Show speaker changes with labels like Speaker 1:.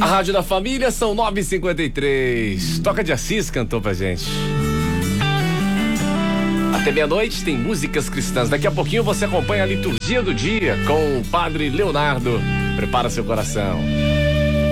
Speaker 1: A Rádio da Família, são 9h53. Toca de Assis cantou pra gente. Até meia-noite tem músicas cristãs. Daqui a pouquinho você acompanha a liturgia do dia com o Padre Leonardo. Prepara seu coração.